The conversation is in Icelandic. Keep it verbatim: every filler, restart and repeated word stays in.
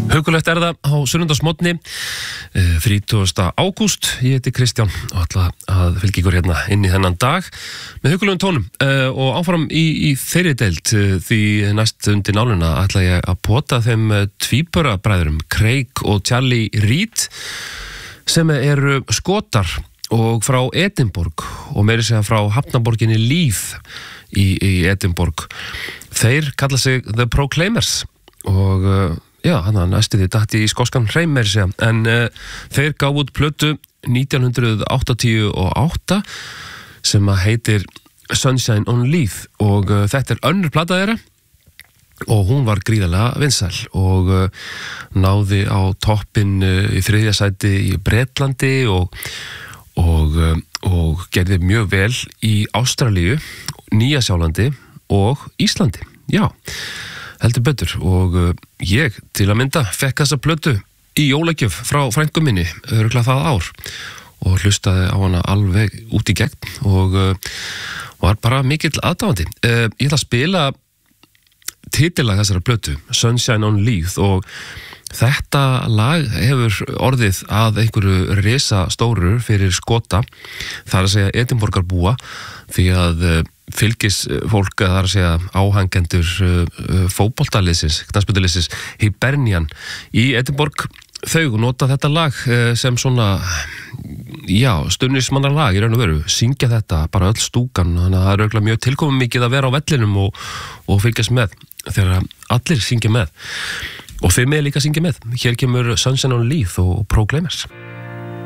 Hugulegt er það á sunnudagsmorgni, þrítugasta ágúst. Ég heiti Kristján og ætla að fylgja ykkur hérna inn í þennan dag með hugulegum tónum og áfram í, í þeirri deild, því næst undir náluna ætla ég að pota þeim tvíburabræðurum Craig og Charlie Reid sem eru Skotar og frá Edinborg og meira segja frá hafnaborginni Leith í, í Edinborg. Þeir kalla sig The Proclaimers og já, hann að næstu því dætti í skoskan hreim meira segja, en uh, þeir gáfu út plötu nítján hundruð áttatíu og átta sem að heitir Sunshine on Leith og uh, þetta er önnur plata þeirra og hún var gríðarlega vinsæl og uh, náði á toppinn uh, í þriðja sæti í Bretlandi og, og, uh, og gerði mjög vel í Ástralíu, Nýja-Sjálandi og Íslandi, já heldur betur og uh, ég til að mynda fekk þessa plötu í jólagjöf frá frænku minni örugglega það ár og hlustaði á hana alveg út í gegn og uh, var bara mikill aðdáandi. Uh, ég ætla að spila titillag þessara plötu, Sunshine on Leith, og þetta lag hefur orðið að einhverju risastóru fyrir Skota, það er að segja Edinborgarbúa, því að uh, fylgis fólk, það er að segja áhangendur uh, fótboltaliðsins, knattspyrnuliðsins Hibernian í Edinborg, þau nota þetta lag uh, sem svona já, stuðningsmannalag í raun og veru, syngja þetta bara öll stúkan, þannig að það er örugglega mjög tilkomið mikið að vera á vellinum og, og fylgjast með þegar allir syngja með og þeir með líka syngja með. Hér kemur Sunshine on Leith og Proclaimers.